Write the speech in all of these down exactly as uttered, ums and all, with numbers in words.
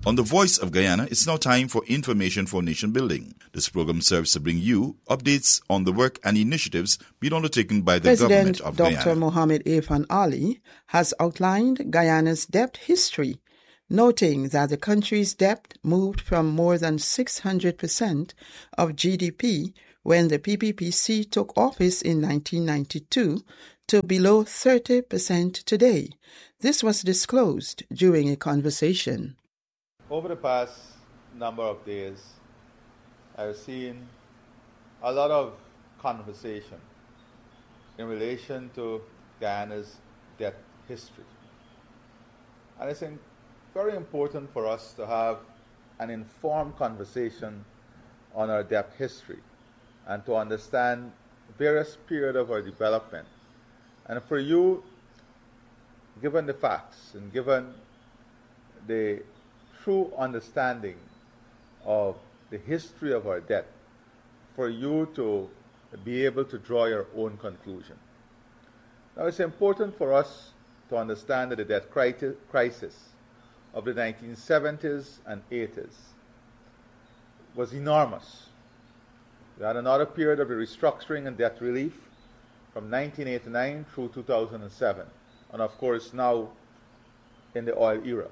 On The Voice of Guyana, it's now time for Information for Nation Building. This program serves to bring you updates on the work and initiatives being undertaken by the President government of Doctor Guyana. Mohamed Irfan Ali has outlined Guyana's debt history, noting that the country's debt moved from more than six hundred percent of G D P when the P P P C took office in nineteen ninety-two to below thirty percent today. This was disclosed during a conversation. Over the past number of days, I've seen a lot of conversation in relation to Guyana's debt history. And I think very important for us to have an informed conversation on our debt history and to understand various periods of our development. And for you, given the facts and given the true understanding of the history of our debt, for you to be able to draw your own conclusion. Now, it's important for us to understand that the debt crisis of the nineteen seventies and eighties was enormous. We had another period of the restructuring and debt relief from nineteen eighty-nine through two thousand seven, and of course now in the oil era.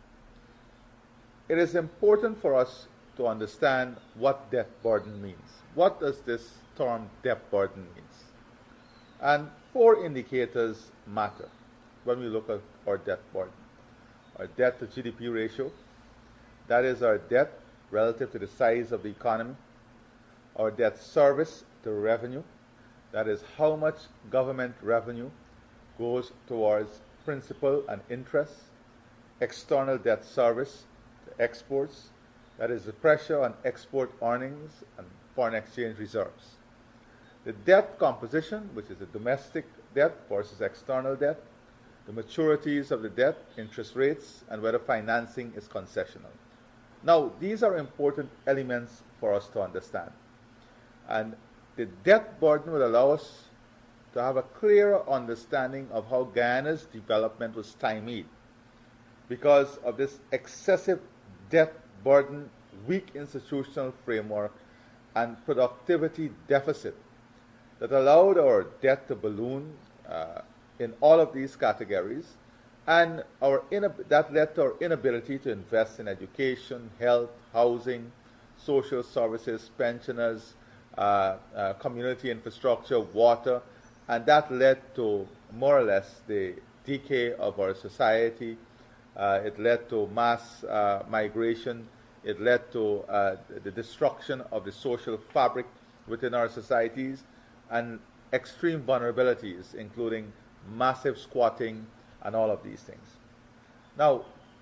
It is important for us to understand what debt burden means. What does this term debt burden mean? And four indicators matter when we look at our debt burden. Our debt to G D P ratio, that is our debt relative to the size of the economy. Our debt service to revenue, that is how much government revenue goes towards principal and interest. External debt service to exports, that is the pressure on export earnings and foreign exchange reserves. The debt composition, which is the domestic debt versus external debt, the maturities of the debt, interest rates, and whether financing is concessional. Now, these are important elements for us to understand. And the debt burden will allow us to have a clearer understanding of how Guyana's development was stymied because of this excessive debt burden, weak institutional framework, and productivity deficit that allowed our debt to balloon uh, in all of these categories, and our inab- that led to our inability to invest in education, health, housing, social services, pensioners, uh, uh, community infrastructure, water, and that led to more or less the decay of our society. Uh, it led to mass uh, migration. It led to uh, the destruction of the social fabric within our societies and extreme vulnerabilities, including massive squatting and all of these things. Now,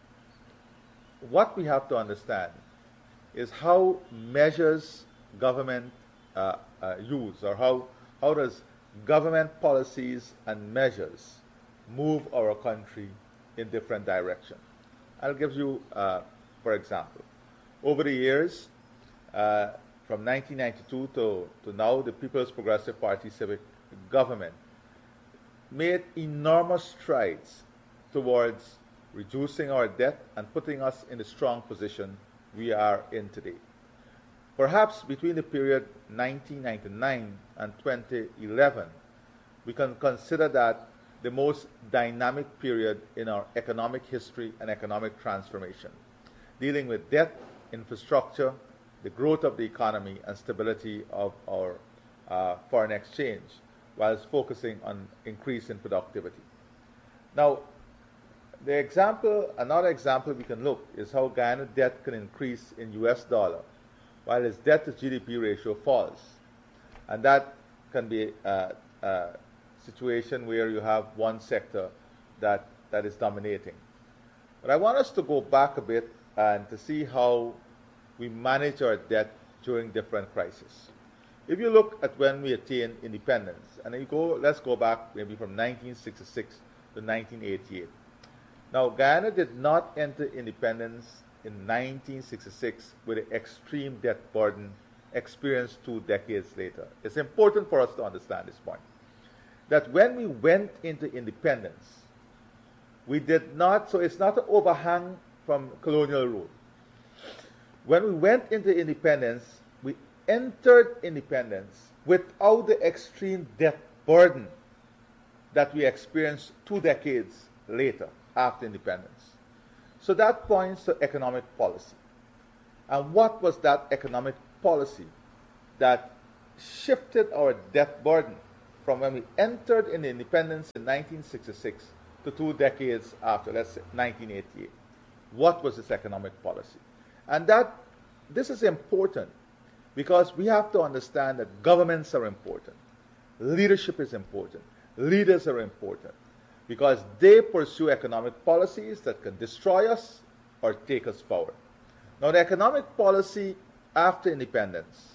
what we have to understand is how measures government uh, uh, use, or how, how does government policies and measures move our country in different directions. I'll give you, uh, for example, over the years, uh, from nineteen ninety-two to, to now, the People's Progressive Party civic government made enormous strides towards reducing our debt and putting us in the strong position we are in today. Perhaps between the period nineteen ninety-nine and twenty eleven, we can consider that the most dynamic period in our economic history and economic transformation, dealing with debt, infrastructure, the growth of the economy, and stability of our uh, foreign exchange, whilst focusing on increase in productivity. Now, the example, another example we can look is how Guyana debt can increase in U S dollar, while its debt to G D P ratio falls. And that can be a, a situation where you have one sector that, that is dominating. But I want us to go back a bit and to see how we manage our debt during different crises. If you look at when we attained independence, and you go, let's go back maybe from nineteen sixty-six to nineteen eighty-eight. Now, Guyana did not enter independence in nineteen sixty-six with an extreme debt burden experienced two decades later. It's important for us to understand this point, that when we went into independence, we did not, so it's not an overhang from colonial rule. When we went into independence, we entered independence without the extreme debt burden that we experienced two decades later after independence. So that points to economic policy. And what was that economic policy that shifted our debt burden from when we entered in independence in nineteen sixty-six to two decades after, let's say nineteen eighty-eight? What was this economic policy? And that this is important because we have to understand that governments are important, leadership is important, leaders are important, because they pursue economic policies that can destroy us or take us forward. Now, the economic policy after independence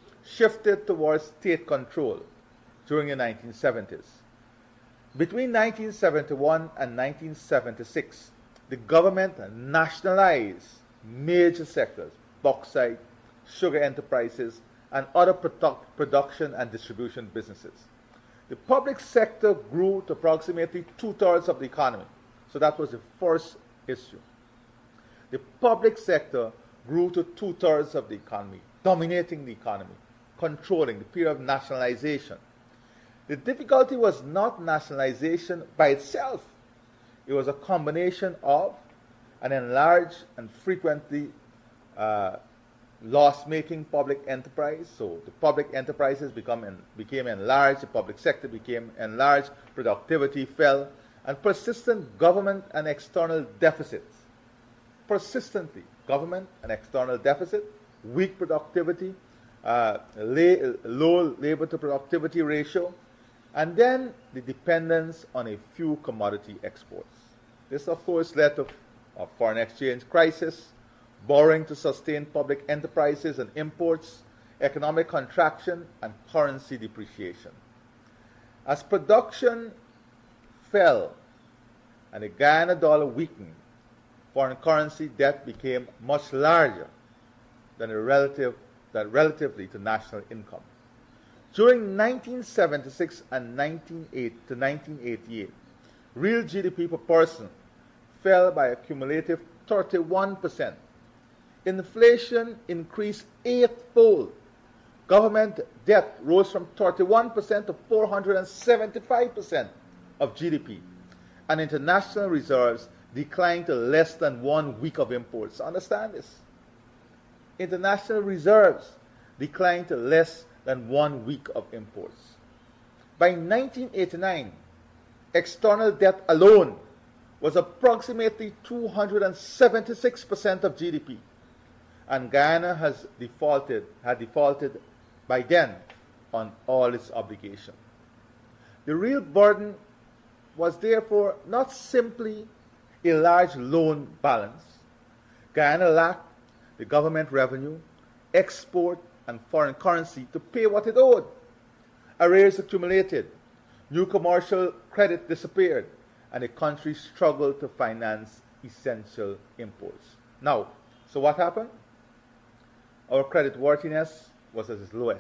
shifted towards state control during the nineteen seventies. Between nineteen seventy-one and nineteen seventy-six, the government nationalized major sectors, bauxite, sugar enterprises, and other product, production and distribution businesses. The public sector grew to approximately two-thirds of the economy. So that was the first issue. The public sector grew to two-thirds of the economy, dominating the economy, controlling the period of nationalization. The difficulty was not nationalization by itself. It was a combination of an enlarged and frequently uh, loss-making public enterprise. So the public enterprises become en- became enlarged, the public sector became enlarged, productivity fell, and persistent government and external deficits. Persistently, government and external deficit, weak productivity, uh, la- low labor to productivity ratio, and then the dependence on a few commodity exports. This, of course, led to a foreign exchange crisis, borrowing to sustain public enterprises and imports, economic contraction, and currency depreciation. As production fell and the Guyana dollar weakened, foreign currency debt became much larger than, a relative, than relatively to national income. During nineteen seventy-six and nineteen eighty to nineteen eighty-eight, real G D P per person fell by a cumulative thirty-one percent. Inflation increased eightfold. Government debt rose from thirty-one percent to four hundred seventy-five percent of G D P. And international reserves declined to less than one week of imports. Understand this? International reserves declined to less than one week of imports. By nineteen eighty-nine, external debt alone was approximately two hundred seventy-six percent of G D P. And Guyana has defaulted, had defaulted by then on all its obligations. The real burden was therefore not simply a large loan balance. Guyana lacked the government revenue, export, and foreign currency to pay what it owed. Arrears accumulated, new commercial credit disappeared, and the country struggled to finance essential imports. Now, so what happened? Our creditworthiness was at its lowest.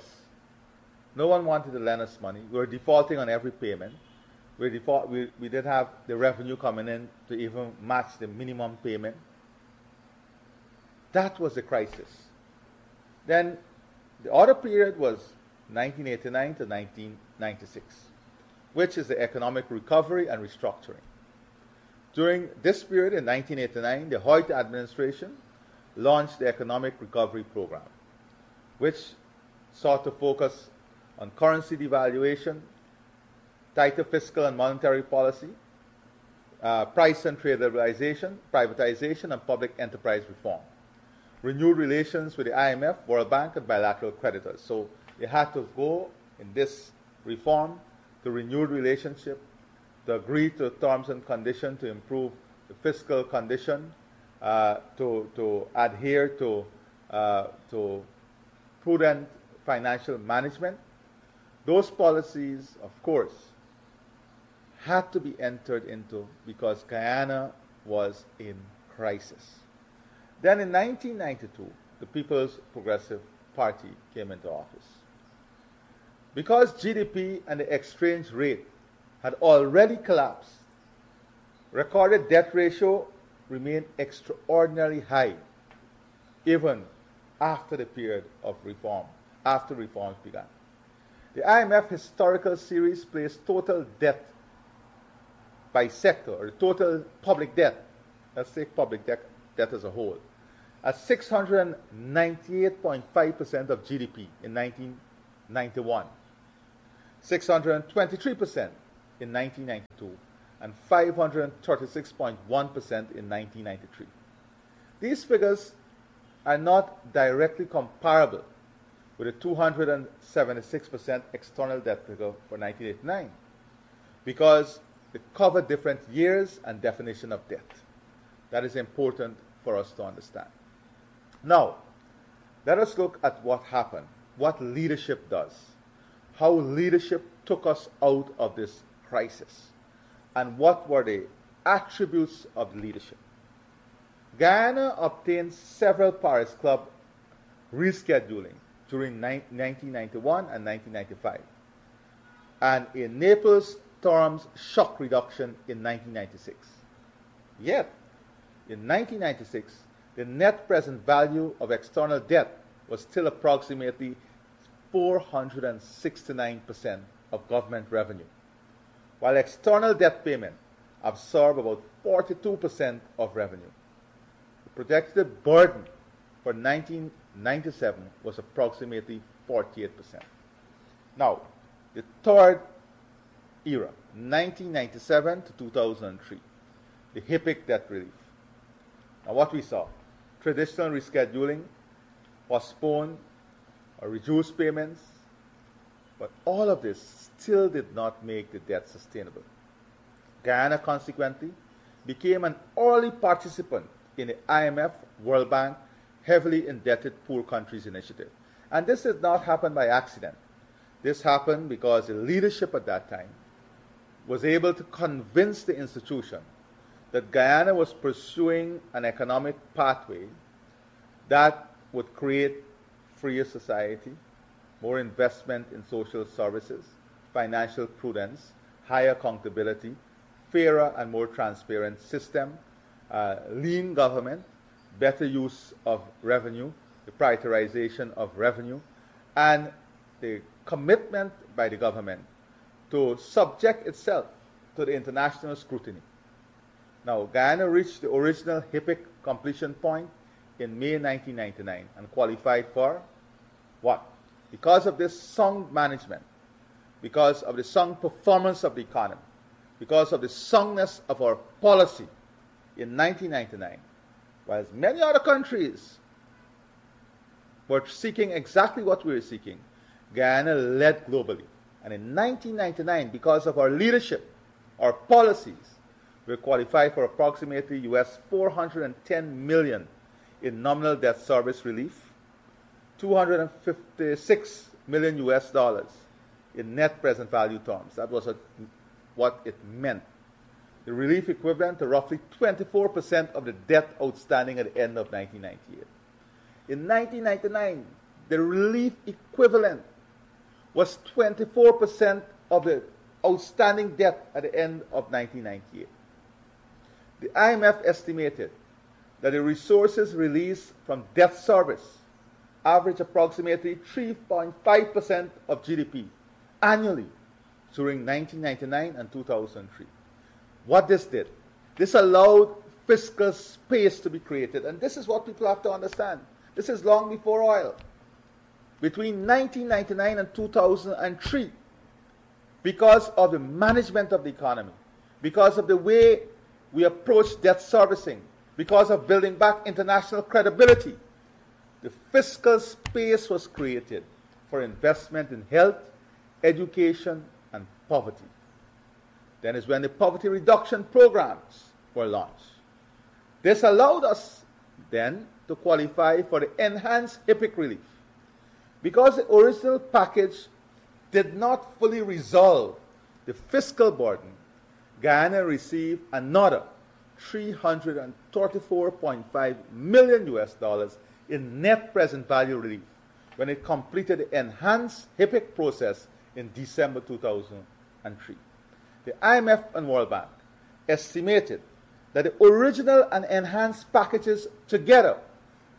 No one wanted to lend us money. We were defaulting on every payment. We, default, we, we didn't have the revenue coming in to even match the minimum payment. That was the crisis. Then the other period was nineteen eighty-nine to nineteen ninety-six, which is the economic recovery and restructuring. During this period in nineteen eighty-nine, the Hoyt administration launched the Economic Recovery Program, which sought to focus on currency devaluation, tighter fiscal and monetary policy, uh, price and trade liberalization, privatization, and public enterprise reform. Renewed relations with the I M F, World Bank, and bilateral creditors. So they had to go in this reform to renewed relationship, to agree to terms and conditions to improve the fiscal condition, uh, to, to adhere to, uh, to prudent financial management. Those policies, of course, had to be entered into because Guyana was in crisis. Then in nineteen ninety-two, the People's Progressive Party came into office. Because G D P and the exchange rate had already collapsed, recorded debt ratio remained extraordinarily high, even after the period of reform, after reforms began. The I M F historical series placed total debt by sector, or total public debt, let's take public debt, debt as a whole, at six hundred ninety-eight point five percent of G D P in nineteen ninety-one, six hundred twenty-three percent in nineteen ninety-two, and five hundred thirty-six point one percent in nineteen ninety-three. These figures are not directly comparable with the two hundred seventy-six percent external debt figure for nineteen eighty-nine, because they cover different years and definition of debt. That is important for us to understand. Now, let us look at what happened, what leadership does, how leadership took us out of this crisis, and what were the attributes of leadership. Guyana obtained several Paris Club rescheduling during nineteen ninety-one and nineteen ninety-five, and a Naples terms shock reduction in nineteen ninety-six. Yet, in nineteen ninety-six, the net present value of external debt was still approximately four hundred sixty-nine percent of government revenue, while external debt payment absorbed about forty-two percent of revenue. The projected burden for nineteen ninety-seven was approximately forty-eight percent. Now, the third era, nineteen ninety-seven to two thousand three, the HIPC debt relief. Now, what we saw, traditional rescheduling, postponed or reduced payments, but all of this still did not make the debt sustainable. Guyana, consequently, became an early participant in the I M F, World Bank, Heavily Indebted Poor Countries Initiative. And this did not happen by accident. This happened because the leadership at that time was able to convince the institution that Guyana was pursuing an economic pathway that would create freer society, more investment in social services, financial prudence, higher accountability, fairer and more transparent system, uh, lean government, better use of revenue, the prioritization of revenue, and the commitment by the government to subject itself to the international scrutiny. Now, Guyana reached the original HIPC completion point in May nineteen ninety-nine and qualified for what? Because of this sound management, because of the sound performance of the economy, because of the soundness of our policy in nineteen ninety-nine, whereas many other countries were seeking exactly what we were seeking, Guyana led globally. And in nineteen ninety-nine, because of our leadership, our policies, we were qualified for approximately U S four hundred ten million dollars in nominal debt service relief, two hundred fifty-six million U S dollars in net present value terms. That was a, what it meant. The relief equivalent to roughly twenty-four percent of the debt outstanding at the end of nineteen ninety-eight. In nineteen ninety-nine, the relief equivalent was twenty-four percent of the outstanding debt at the end of nineteen ninety-eight. The I M F estimated that the resources released from debt service averaged approximately three point five percent of G D P annually during nineteen ninety-nine and two thousand three. What this did, this allowed fiscal space to be created, and this is what people have to understand. This is long before oil. Between nineteen ninety-nine and two thousand three, because of the management of the economy, because of the way we approach debt servicing, because of building back international credibility, the fiscal space was created for investment in health, education, and poverty. Then is when the poverty reduction programs were launched. This allowed us then to qualify for the enhanced HIPC relief. Because the original package did not fully resolve the fiscal burden, Guyana received another three hundred thirty-four point five million U S dollars in net present value relief when it completed the enhanced HIPC process in December two thousand three. The I M F and World Bank estimated that the original and enhanced packages together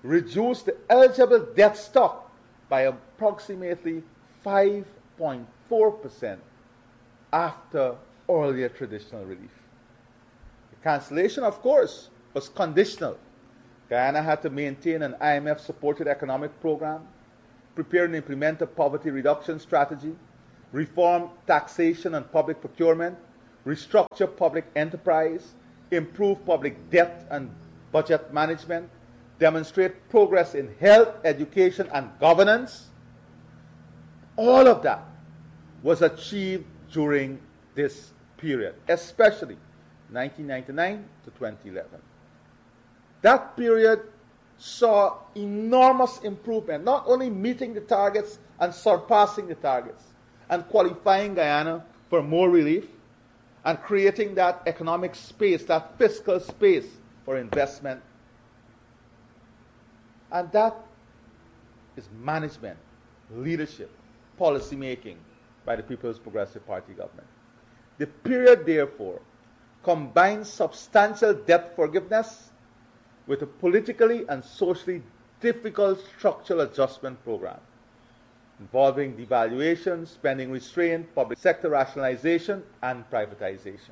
reduced the eligible debt stock by approximately five point four percent after earlier traditional relief. The cancellation, of course, was conditional. Guyana had to maintain an I M F-supported economic program, prepare and implement a poverty reduction strategy, reform taxation and public procurement, restructure public enterprise, improve public debt and budget management, demonstrate progress in health, education, and governance. All of that was achieved during this period, especially nineteen ninety-nine to twenty eleven. That period saw enormous improvement, not only meeting the targets and surpassing the targets, and qualifying Guyana for more relief, and creating that economic space, that fiscal space for investment. And that is management, leadership, policy making by the People's Progressive Party government. The period, therefore, combines substantial debt forgiveness with a politically and socially difficult structural adjustment program involving devaluation, spending restraint, public sector rationalization, and privatization.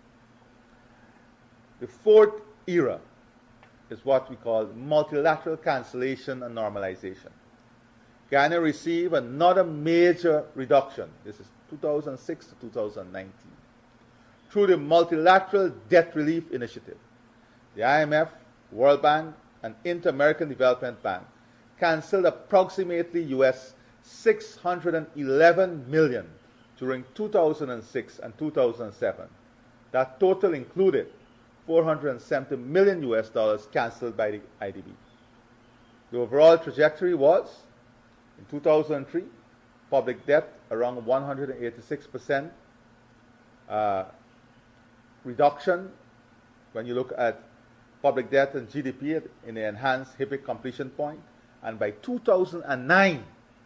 The fourth era is what we call multilateral cancellation and normalization. Guyana received another major reduction, this is two thousand six to two thousand nineteen, through the Multilateral Debt Relief Initiative. The I M F, World Bank, and Inter-American Development Bank canceled approximately U S six hundred eleven million dollars during two thousand six and two thousand seven. That total included four hundred seventy million U S dollars canceled by the I D B. The overall trajectory was, in two thousand three, public debt around one hundred eighty-six percent uh, reduction when you look at public debt and G D P in the enhanced HIPC completion point, and by two thousand nine,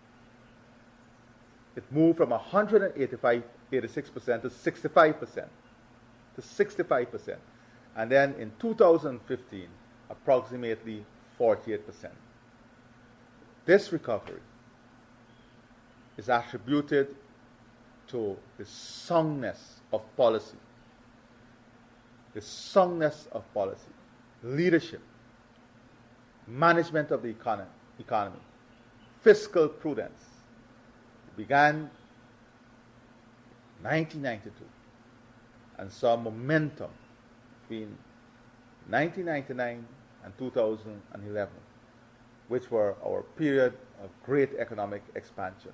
it moved from one hundred eighty-five, eighty-six percent to sixty-five percent, to sixty-five percent, and then in two thousand fifteen, approximately forty-eight percent. This recovery is attributed to the soundness of policy, the soundness of policy, leadership, management of the economy, economy, fiscal prudence. It began in nineteen ninety-two and saw momentum between nineteen ninety-nine and two thousand eleven, which were our period of great economic expansion.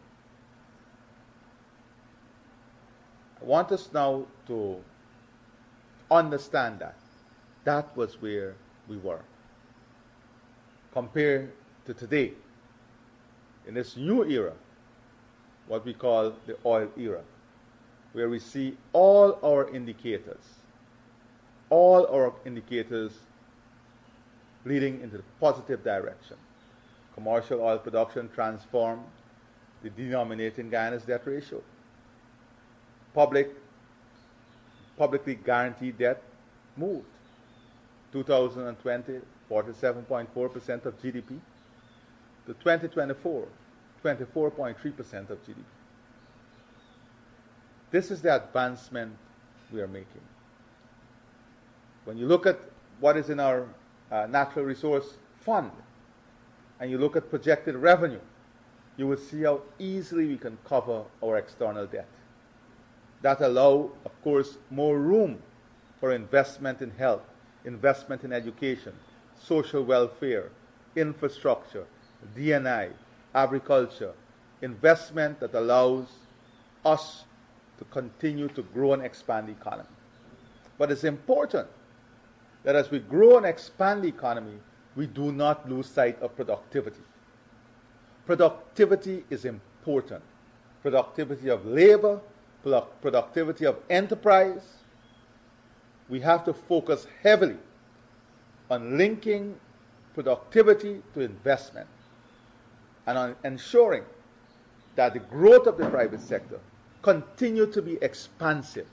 I want us now to understand that. That was where we were. Compared to today, in this new era, what we call the oil era, where we see all our indicators, all our indicators leading into the positive direction. Commercial oil production transformed the denominator in Guyana's debt ratio. Public, publicly guaranteed debt moved. two thousand twenty, forty-seven point four percent of G D P. To twenty twenty-four, twenty-four point three percent of G D P. This is the advancement we are making. When you look at what is in our uh, natural resource fund, and you look at projected revenue, you will see how easily we can cover our external debt. That allow, of course, more room for investment in health, investment in education, social welfare, infrastructure, D and I, agriculture, investment that allows us to continue to grow and expand the economy. But it's important that as we grow and expand the economy, we do not lose sight of productivity. Productivity is important. Productivity of labor, productivity of enterprise. We have to focus heavily on linking productivity to investment and on ensuring that the growth of the private sector continue to be expansive,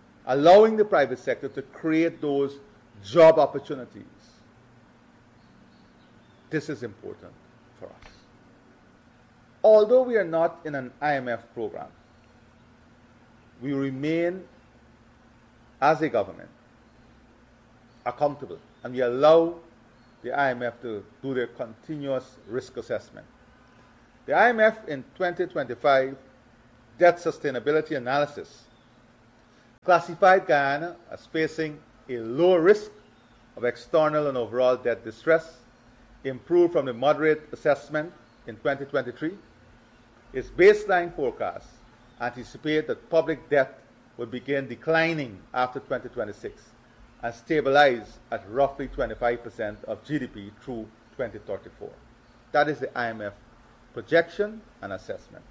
allowing the private sector to create those job opportunities this is important for us. Although we are not in an I M F program, we remain, as a government, accountable, and we allow the I M F to do their continuous risk assessment. The I M F in twenty twenty-five debt sustainability analysis classified Guyana as facing a low risk of external and overall debt distress, improved from the moderate assessment in twenty twenty-three. Its baseline forecasts anticipate that public debt will begin declining after twenty twenty-six and stabilize at roughly twenty-five percent of G D P through twenty thirty-four. That is the I M F projection and assessment.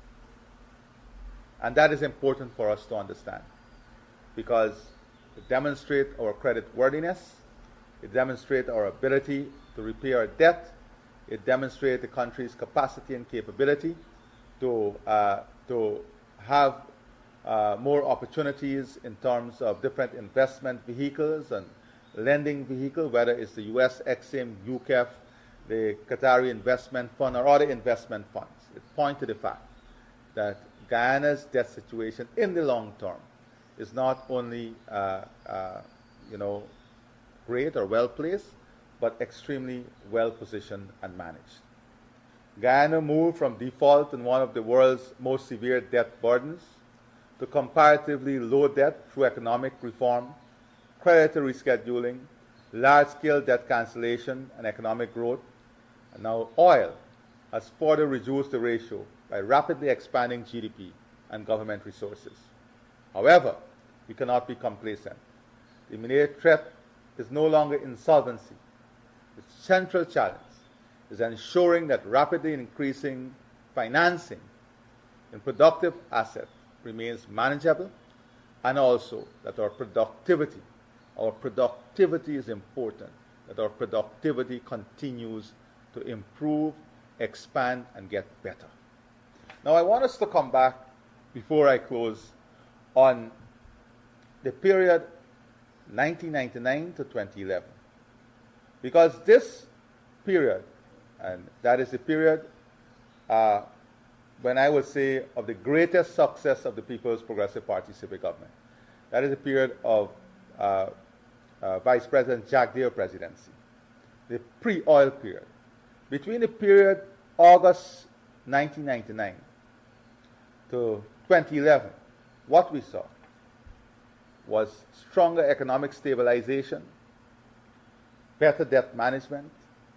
And that is important for us to understand because it demonstrates our credit worthiness, it demonstrates our ability to repay our debt, it demonstrates the country's capacity and capability to, uh, to have uh, more opportunities in terms of different investment vehicles and lending vehicles, whether it's the U S Exim, U K E F, the Qatari Investment Fund, or other investment funds. It points to the fact that Guyana's debt situation in the long term is not only uh, uh, you know, great or well placed, but extremely well positioned and managed. Guyana moved from default in one of the world's most severe debt burdens to comparatively low debt through economic reform, creditor rescheduling, large-scale debt cancellation, and economic growth. And now oil has further reduced the ratio by rapidly expanding G D P and government resources. However, we cannot be complacent. The immediate threat is no longer insolvency. The central challenge is ensuring that rapidly increasing financing in productive assets remains manageable, and also that our productivity, our productivity is important, that our productivity continues to improve, expand, and get better. Now, I want us to come back, before I close, on the period nineteen ninety-nine to twenty eleven. Because this period, and that is the period uh, when I would say of the greatest success of the People's Progressive Party civic government. That is the period of uh, uh, Vice President Jack Deere presidency, the pre-oil period. Between the period August nineteen ninety-nine to twenty eleven, what we saw was stronger economic stabilization, better debt management,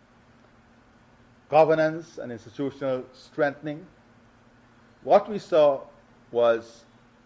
governance and institutional strengthening. What we saw was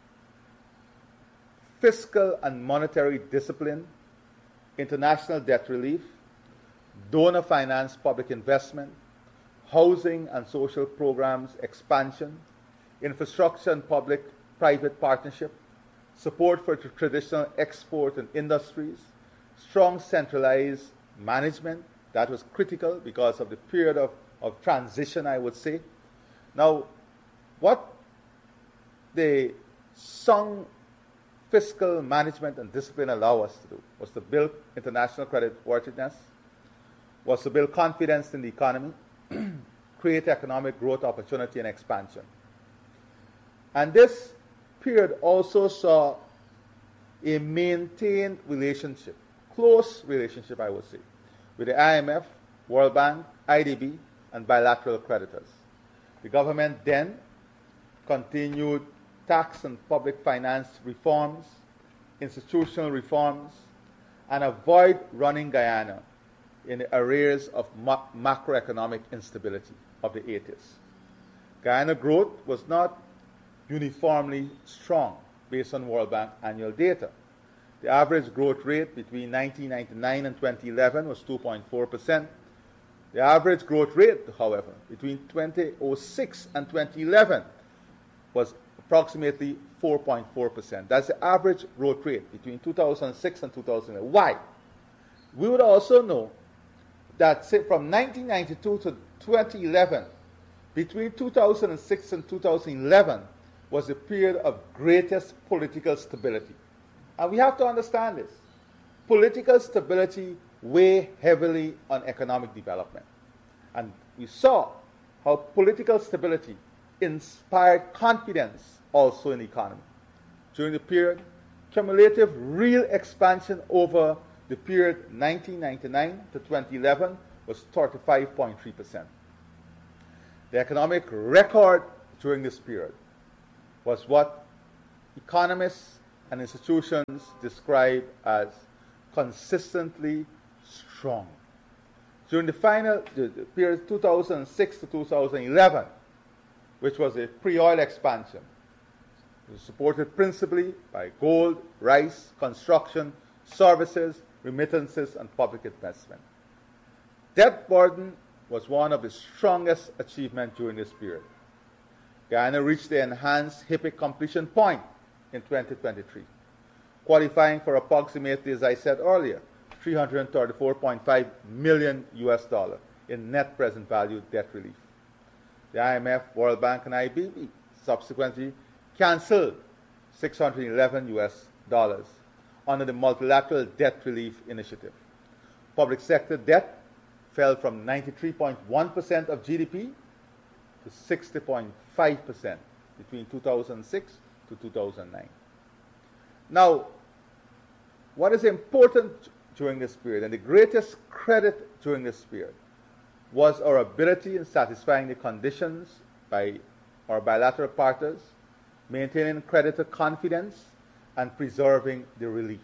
fiscal and monetary discipline, international debt relief, donor finance public investment, housing and social programs expansion, infrastructure and public-private partnership, support for tr- traditional export and industries, strong centralized management. That was critical because of the period of, of transition, I would say. Now, what the sung fiscal management and discipline allow us to do was to build international credit worthiness, was to build confidence in the economy, create economic growth opportunity and expansion. And this period also saw a maintained relationship, close relationship, I would say, with the I M F, World Bank, I D B, and bilateral creditors. The government then continued tax and public finance reforms, institutional reforms, and avoid running Guyana in the arrears of ma- macroeconomic instability of the eighties. Guyana growth was not uniformly strong based on World Bank annual data. The average growth rate between nineteen ninety-nine and twenty eleven was two point four percent. The average growth rate, however, between twenty oh six and twenty eleven was approximately four point four percent. That's the average growth rate between two thousand six and two thousand eleven. Why? We would also know that say, from nineteen ninety-two to twenty eleven, between two thousand six and two thousand eleven, was the period of greatest political stability. And we have to understand this. Political stability weighs heavily on economic development. And we saw how political stability inspired confidence also in the economy. During the period, cumulative real expansion over the period nineteen ninety-nine to twenty eleven was thirty-five point three percent. The economic record during this period was what economists and institutions describe as consistently strong. During the final the, the period two thousand six to two thousand eleven, which was a pre-oil expansion, it was supported principally by gold, rice, construction, services, remittances, and public investment. Debt burden was one of the strongest achievements during this period. Guyana reached the enhanced HIPC completion point in twenty twenty-three, qualifying for approximately, as I said earlier, three hundred thirty-four point five million U S dollar in net present value debt relief. The I M F, World Bank, and I B B subsequently canceled six hundred eleven U S dollars under the Multilateral Debt Relief Initiative. Public sector debt fell from ninety-three point one percent of G D P to sixty point five percent between two thousand six to two thousand nine. Now, what is important during this period, and the greatest credit during this period, was our ability in satisfying the conditions by our bilateral partners, maintaining creditor confidence, and preserving the relief.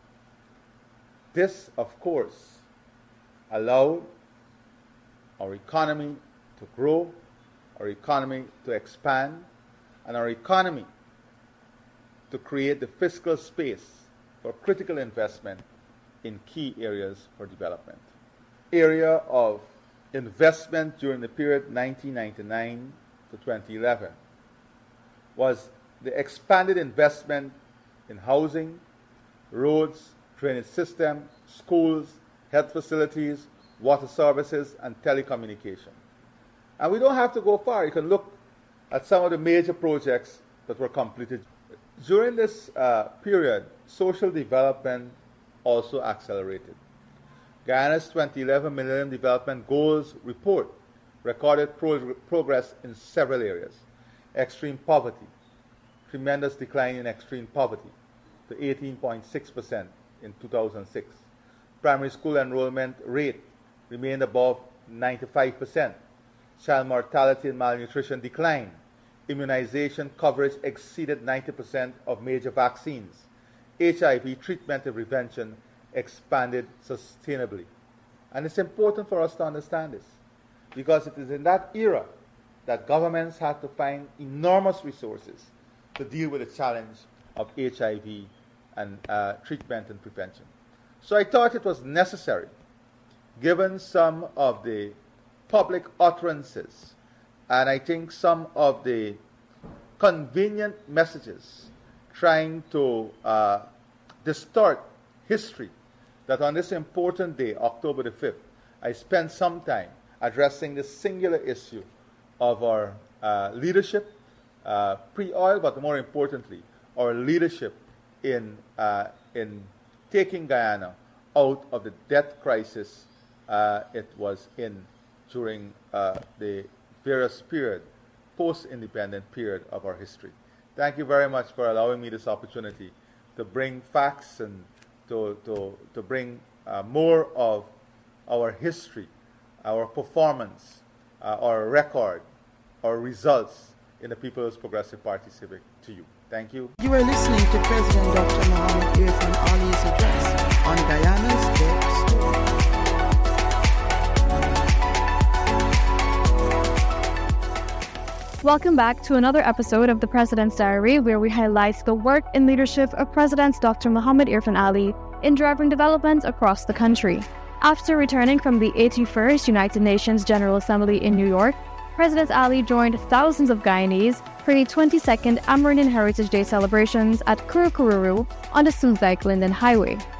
This, of course, allowed our economy to grow, our economy to expand, and our economy to create the fiscal space for critical investment in key areas for development. Area of investment during the period nineteen ninety-nine to twenty eleven was the expanded investment in housing, roads, drainage system, schools, health facilities, water services, and telecommunication. And we don't have to go far. You can look at some of the major projects that were completed. During this uh, period, social development also accelerated. Guyana's twenty eleven Millennium Development Goals report recorded pro- progress in several areas. Extreme poverty, tremendous decline in extreme poverty to eighteen point six percent in two thousand six. Primary school enrollment rate remained above ninety-five percent. Child mortality and malnutrition declined. Immunization coverage exceeded ninety percent of major vaccines. H I V treatment and prevention expanded sustainably. And it's important for us to understand this, because it is in that era that governments had to find enormous resources to deal with the challenge of H I V and uh, treatment and prevention. So I thought it was necessary, given some of the public utterances and I think some of the convenient messages trying to uh, distort history, that on this important day, October the fifth, I spent some time addressing the singular issue of our uh, leadership, uh, pre-oil, but more importantly, our leadership in, uh, in taking Guyana out of the debt crisis uh, it was in during uh, the various period, post-independent period of our history. Thank you very much for allowing me this opportunity to bring facts and to, to, to bring uh, more of our history, our performance, uh, our record, our results in the People's Progressive Party Civic to you. Thank you. You are listening to President Doctor Muhammad Irfaan Ali's address on Guyana's debt story. Welcome back to another episode of the President's Diary, where we highlight the work and leadership of President Doctor Muhammad Irfaan Ali in driving development across the country. After returning from the eighty-first United Nations General Assembly in New York, President Ali joined thousands of Guyanese for the twenty-second Amerindian Heritage Day celebrations at Kurukururu on the Suzdijk-Linden Highway.